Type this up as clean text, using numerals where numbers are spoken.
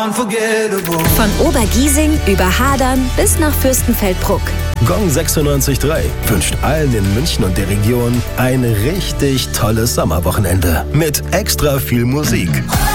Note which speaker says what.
Speaker 1: Von Obergiesing über Hadern bis nach Fürstenfeldbruck.
Speaker 2: Gong 96.3 wünscht allen in München und der Region ein richtig tolles Sommerwochenende mit extra viel Musik.